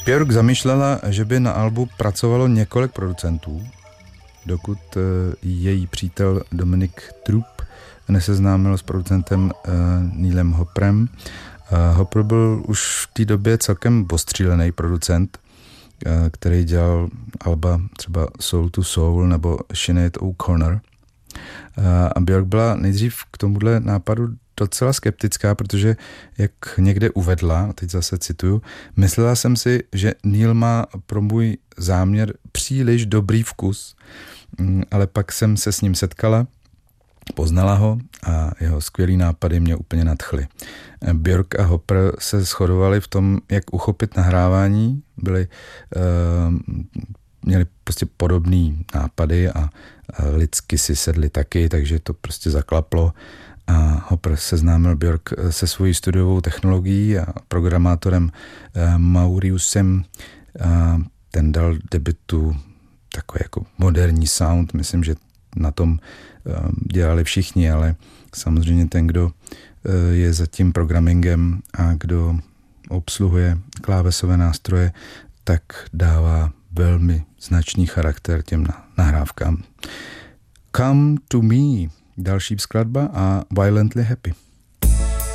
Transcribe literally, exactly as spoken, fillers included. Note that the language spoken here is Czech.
Björk zamýšlela, že by na albu pracovalo několik producentů, dokud její přítel Dominic Troop neseznámil s producentem Neilem Hopperem. Hopper byl už v té době celkem ostřílený producent, který dělal alba třeba Soul to Soul nebo Sinead O'Connor. A Björk byla nejdřív k tomuhle nápadu docela skeptická, protože, jak někde uvedla, teď zase cituju, myslela jsem si, že Neil má pro můj záměr příliš dobrý vkus, ale pak jsem se s ním setkala, poznala ho a jeho skvělý nápady mě úplně nadchly. Björk a Hopper se shodovali v tom, jak uchopit nahrávání, byli, uh, měli prostě podobný nápady a, a lidsky si sedli taky, takže to prostě zaklaplo a Hopper seznámil Björk se svojí studiovou technologií a programátorem uh, Mauriusem a ten dal debitu takový jako moderní sound, myslím, že na tom dělali všichni, ale samozřejmě ten, kdo je za tím programmingem a kdo obsluhuje klávesové nástroje, tak dává velmi značný charakter těm nahrávkám. Come to Me, další skladba a Violently Happy.